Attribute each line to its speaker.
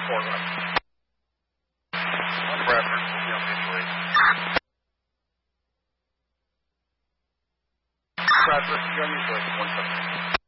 Speaker 1: Report, right.
Speaker 2: On reference will be on mutual aid.
Speaker 1: Bradford, you're on mutual aid. 1 second.